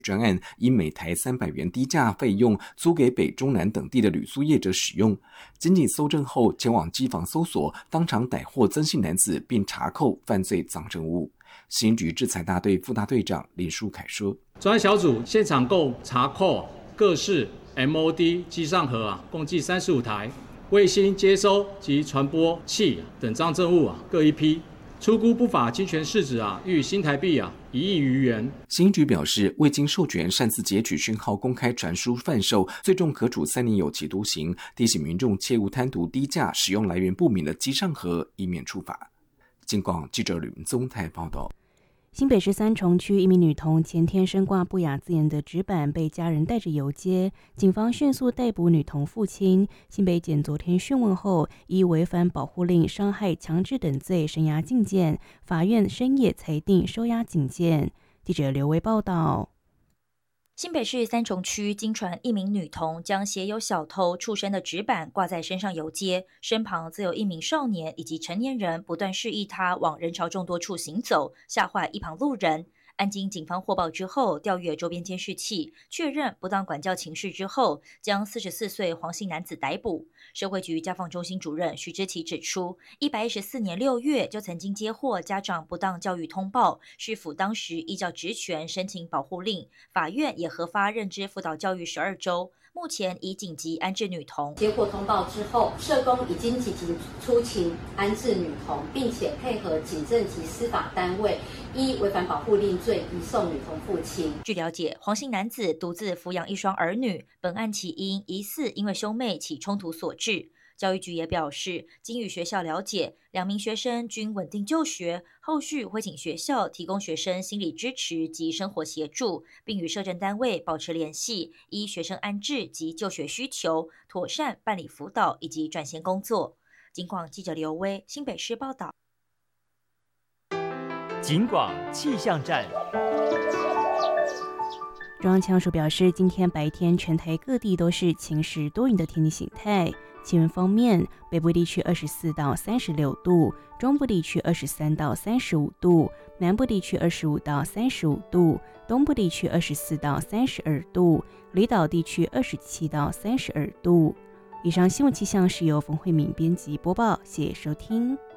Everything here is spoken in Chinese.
专案以每台300元低价费用租给北中南等地的旅宿业者使用。经济搜证后，前往机房搜索，当场逮获曾姓男子，并查扣犯罪赃证物。刑局制裁大队副大队长林书凯说： 专案小组现场共查扣各式 MOD 机上盒共计35台，卫星接收及传播器等赃证物各1批。初估不法侵权市值逾新台币1亿余元。 刑局表示，未经授权擅自截取讯号公开传输贩售，最重可处3年有期徒刑。提醒民众切勿贪图低价使用来源不明的机上盒，以免处罚。警广记者吕文宗台报道。 新北市三重区一名女童前天身挂不雅字眼的纸板被家人带着游街，警方迅速逮捕女童父亲。新北检昨天讯问后，依违反保护令、伤害、强制等罪声押禁见，法院深夜裁定收押警见。记者刘维报道。 新北市三重区经传一名女童将写有小偷出身的纸板挂在身上游街，身旁则有一名少年以及成年人不断示意她往人潮众多处行走，吓坏一旁路人。案经警方获报之后，调阅周边监视器，确认不当管教情事之后，将44岁黄姓男子逮捕。社会局家访中心主任徐之琪指出，114年6月就曾经接获家长不当教育通报，市府当时依照职权申请保护令，法院也核发认知辅导教育12周。目前已紧急安置女童。 接获通报之后，社工已经紧急出勤安置女童，并且配合警政及司法单位依违反保护令罪移送女童父亲。 据了解，黄姓男子独自抚养1双儿女，本案起因疑似因为兄妹起冲突所致。教育局也表示，经与学校了解，2名学生均稳定就学，后续会请学校提供学生心理支持及生活协助，并与社政单位保持联系，依学生安置及就学需求，妥善办理辅导以及转衔工作。警广记者刘威新北市报道。 警广气象站。 中央气象署表示，今天白天全台各地都是晴时多云的天气形态。气温方面，北部地区24到36度，中部地区23到35度，南部地区25到35度，东部地区24到32度，离岛地区27到32度。以上新闻气象是由冯慧敏编辑播报，谢谢收听。